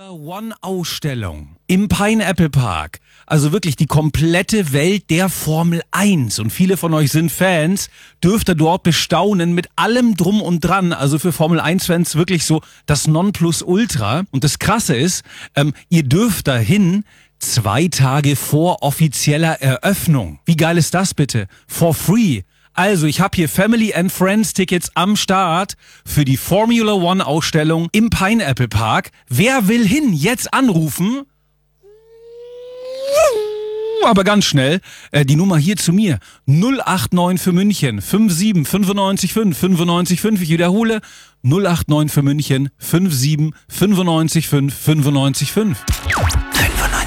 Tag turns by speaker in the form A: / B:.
A: One-Ausstellung im Pineapple Park. Also wirklich die komplette Welt der Formel 1. Und viele von euch sind Fans, dürft ihr dort bestaunen mit allem Drum und Dran. Also für Formel 1-Fans wirklich so das Nonplusultra. Und das Krasse ist, ihr dürft dahin 2 Tage vor offizieller Eröffnung. Wie geil ist das bitte? For free. Also, ich habe hier Family and Friends Tickets am Start für die Formula One Ausstellung im Pineapple Park. Wer will hin? Jetzt anrufen. Aber ganz schnell, die Nummer hier zu mir. 089 für München, 57 95 5, 95 5. Ich wiederhole, 089 für München, 57 95 5, 95 5.